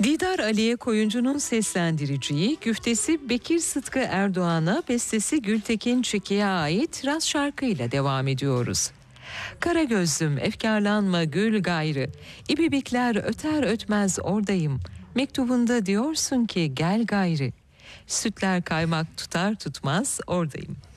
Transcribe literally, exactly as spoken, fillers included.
Didar Aliye Koyuncu'nun seslendiriciyi, güftesi Bekir Sıtkı Erdoğan'a, bestesi Gültekin Çeki'ye ait Raz şarkıyla devam ediyoruz. Kara gözlüm efkarlanma gül gayrı, İbibikler öter ötmez oradayım, mektubunda diyorsun ki gel gayrı, sütler kaymak tutar tutmaz oradayım.